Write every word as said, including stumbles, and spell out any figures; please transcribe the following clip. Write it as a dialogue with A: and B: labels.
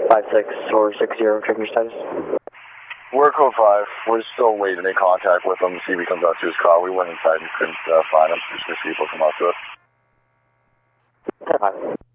A: five six or six zero, check your status.
B: We're code five. We're still waiting to make contact with him to see if he comes out to his car. We went inside and couldn't uh, find him. Just gonna see if he'll come out to it.
A: ten five.